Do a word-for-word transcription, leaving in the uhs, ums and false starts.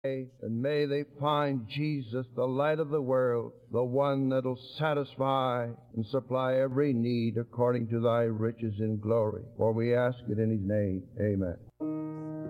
And may they find Jesus, the light of the world, the one that'll satisfy and supply every need according to thy riches in glory. For we ask it in his name. Amen.